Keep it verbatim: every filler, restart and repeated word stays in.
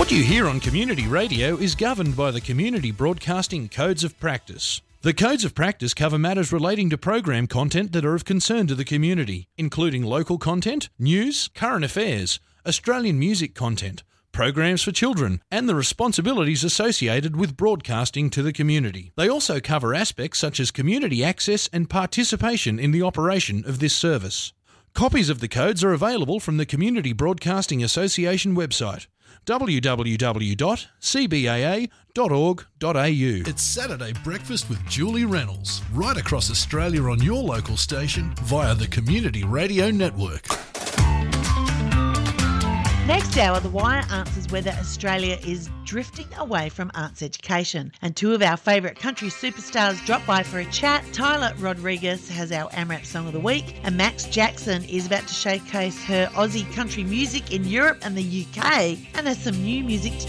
What you hear on community radio is governed by the Community Broadcasting Codes of Practice. The Codes of Practice cover matters relating to program content that are of concern to the community, including local content, news, current affairs, Australian music content, programs for children, and the responsibilities associated with broadcasting to the community. They also cover aspects such as community access and participation in the operation of this service. Copies of the codes are available from the Community Broadcasting Association website, w w w dot c b a a dot org dot a u. It's Saturday Breakfast with Julie Reynolds, right across Australia on your local station via the Community Radio Network. Next hour, The Wire answers whether Australia is drifting away from arts education. And two of our favourite country superstars drop by for a chat. Tyler Rodriguez has our AMRAP Song of the Week, and Max Jackson is about to showcase her Aussie country music in Europe and the U K, and has some new music to